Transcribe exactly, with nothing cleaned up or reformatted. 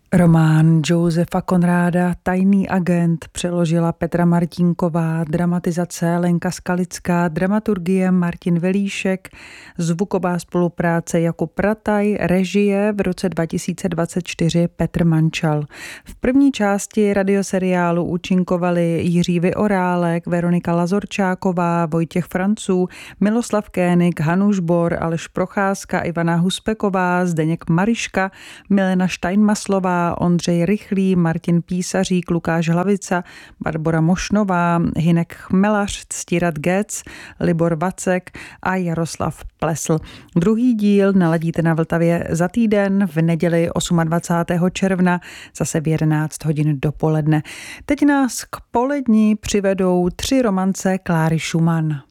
Román Josefa Konráda Tajný agent přeložila Petra Martínková, dramatizace Lenka Skalická, dramaturgie Martin Velíšek, zvuková spolupráce Jakub Rataj, režie v roce dva tisíce dvacet čtyři Petr Mančal. V první části radioseriálu účinkovali Jiří Vyorálek, Veronika Lazorčáková, Vojtěch Franců, Miloslav Kénik, Hanuš Bor, Aleš Procházka, Ivana Huspeková, Zdeněk Mariška, Milena Steinmaslová, Ondřej Rychlý, Martin Písařík, Lukáš Hlavica, Barbora Mošnová, Hinek Chmelař, Ctirad Gec, Libor Vacek a Jaroslav Plesl. Druhý díl naladíte na Vltavě za týden v neděli dvacátého osmého června, zase v jedenáct hodin dopoledne. Teď nás k poledni přivedou tři romance Kláry Schumann.